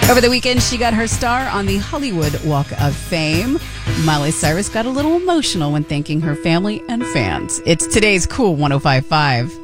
Over the weekend, she got her star on the Hollywood Walk of Fame. Miley Cyrus got a little emotional when thanking her family and fans. It's today's Cool 105.5.